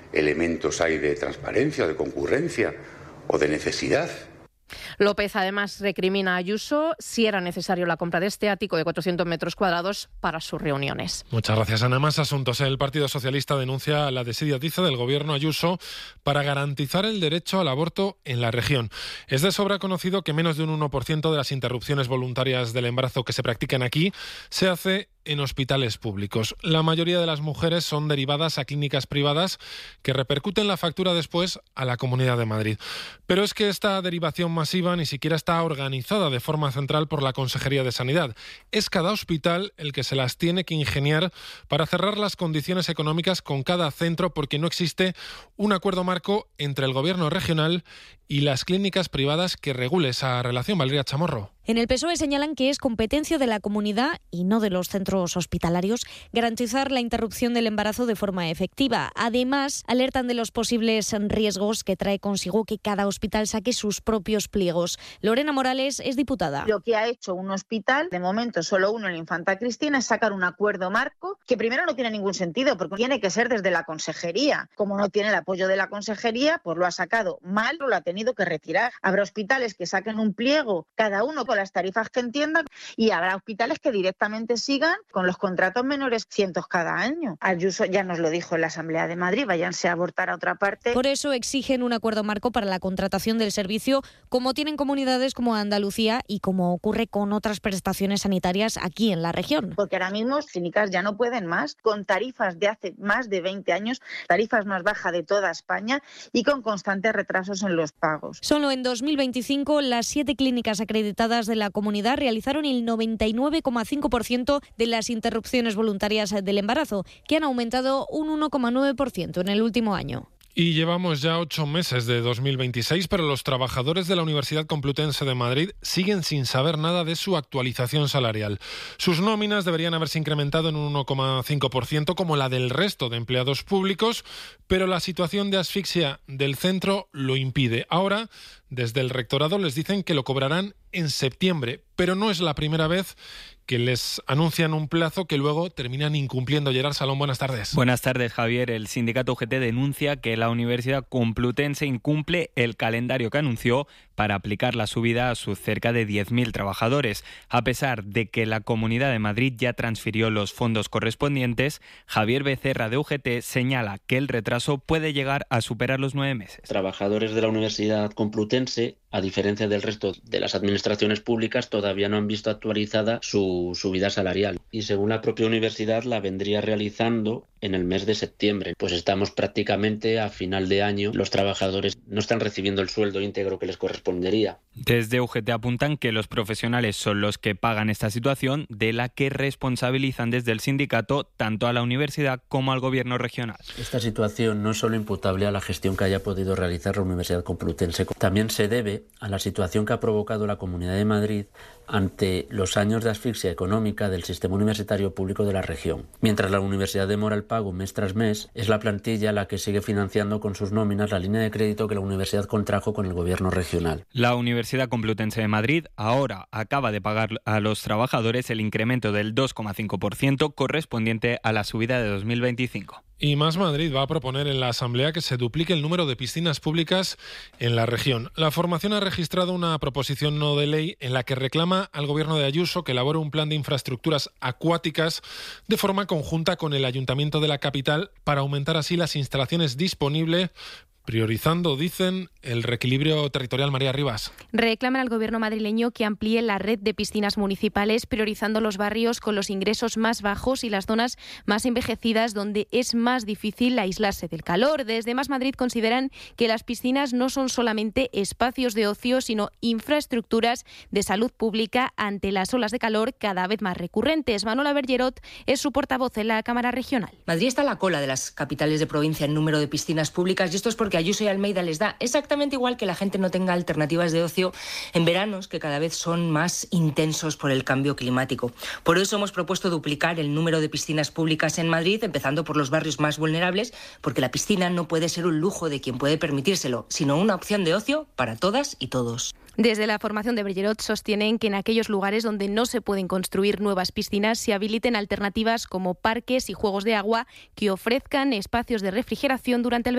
elementos hay de transparencia o de concurrencia o de necesidad. López además recrimina a Ayuso si era necesario la compra de este ático de 400 metros cuadrados para sus reuniones. Muchas gracias, Ana. Más asuntos. El Partido Socialista denuncia la desidia, dice, del gobierno Ayuso para garantizar el derecho al aborto en la región. Es de sobra conocido que menos de un 1% de las interrupciones voluntarias del embarazo que se practican aquí se hace en hospitales públicos. La mayoría de las mujeres son derivadas a clínicas privadas que repercuten la factura después a la Comunidad de Madrid. Pero es que esta derivación masiva ni siquiera está organizada de forma central por la Consejería de Sanidad. Es cada hospital el que se las tiene que ingeniar para cerrar las condiciones económicas con cada centro, porque no existe un acuerdo marco entre el Gobierno regional y las clínicas privadas que regule esa relación. Valeria Chamorro. En el PSOE señalan que es competencia de la comunidad y no de los centros hospitalarios garantizar la interrupción del embarazo de forma efectiva. Además, alertan de los posibles riesgos que trae consigo que cada hospital saque sus propios pliegos. Lorena Morales es diputada. Lo que ha hecho un hospital, de momento solo uno en la Infanta Cristina, es sacar un acuerdo marco que primero no tiene ningún sentido porque tiene que ser desde la consejería. Como no tiene el apoyo de la consejería, pues lo ha sacado mal o lo ha tenido que retirar. Habrá hospitales que saquen un pliego, cada uno con las tarifas que entiendan, y habrá hospitales que directamente sigan con los contratos menores cientos cada año. Ayuso ya nos lo dijo en la Asamblea de Madrid, váyanse a abortar a otra parte. Por eso exigen un acuerdo marco para la contratación del servicio, como tienen comunidades como Andalucía y como ocurre con otras prestaciones sanitarias aquí en la región. Porque ahora mismo las clínicas ya no pueden más, con tarifas de hace más de 20 años, tarifas más bajas de toda España y con constantes retrasos en los pagos. Solo en 2025 las 7 clínicas acreditadas de la comunidad realizaron el 99,5% de las interrupciones voluntarias del embarazo, que han aumentado un 1,9% en el último año. Y llevamos ya 8 meses de 2026, pero los trabajadores de la Universidad Complutense de Madrid siguen sin saber nada de su actualización salarial. Sus nóminas deberían haberse incrementado en un 1,5% como la del resto de empleados públicos, pero la situación de asfixia del centro lo impide. Ahora, desde el rectorado les dicen que lo cobrarán en septiembre, pero no es la primera vez que les anuncian un plazo que luego terminan incumpliendo. Gerard Salón, buenas tardes. Buenas tardes, Javier. El sindicato UGT denuncia que la Universidad Complutense incumple el calendario que anunció para aplicar la subida a sus cerca de 10.000 trabajadores. A pesar de que la Comunidad de Madrid ya transfirió los fondos correspondientes, Javier Becerra de UGT señala que el retraso puede llegar a superar los 9 meses. Trabajadores de la Universidad Complutense, a diferencia del resto de las administraciones públicas, todavía no han visto actualizada su subida salarial. Y según la propia universidad, la vendría realizando en el mes de septiembre. Pues estamos prácticamente a final de año. Los trabajadores no están recibiendo el sueldo íntegro que les correspondería. Desde UGT apuntan que los profesionales son los que pagan esta situación, de la que responsabilizan desde el sindicato tanto a la universidad como al gobierno regional. Esta situación no es solo imputable a la gestión que haya podido realizar la Universidad Complutense, también se debe a la situación que ha provocado la Comunidad de Madrid ante los años de asfixia económica del sistema universitario público de la región. Mientras la universidad demora el pago mes tras mes, es la plantilla la que sigue financiando con sus nóminas la línea de crédito que la universidad contrajo con el gobierno regional. La Universidad Complutense de Madrid ahora acaba de pagar a los trabajadores el incremento del 2,5% correspondiente a la subida de 2025. Y Más Madrid va a proponer en la Asamblea que se duplique el número de piscinas públicas en la región. La formación ha registrado una proposición no de ley en la que reclama al gobierno de Ayuso que elabore un plan de infraestructuras acuáticas de forma conjunta con el Ayuntamiento de la capital para aumentar así las instalaciones disponibles, priorizando, dicen, el reequilibrio territorial. María Rivas. Reclaman al gobierno madrileño que amplíe la red de piscinas municipales, priorizando los barrios con los ingresos más bajos y las zonas más envejecidas donde es más difícil aislarse del calor. Desde Más Madrid consideran que las piscinas no son solamente espacios de ocio, sino infraestructuras de salud pública ante las olas de calor cada vez más recurrentes. Manuela Bergerot es su portavoz en la Cámara Regional. Madrid está a la cola de las capitales de provincia en número de piscinas públicas, y esto es porque Ayuso y Almeida les da exactamente igual que la gente no tenga alternativas de ocio en veranos que cada vez son más intensos por el cambio climático. Por eso hemos propuesto duplicar el número de piscinas públicas en Madrid, empezando por los barrios más vulnerables, porque la piscina no puede ser un lujo de quien puede permitírselo, sino una opción de ocio para todas y todos. Desde la formación de Bergerot sostienen que en aquellos lugares donde no se pueden construir nuevas piscinas se habiliten alternativas como parques y juegos de agua que ofrezcan espacios de refrigeración durante el verano.